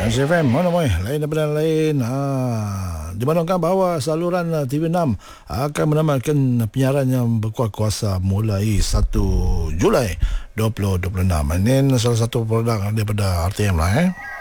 SFM mana mai lain daripada lain dimaklumkan bahawa saluran TV6 akan menamatkan penyiaran yang berkuat kuasa mulai 1 Julai 2026. Ini salah satu produk daripada RTM lah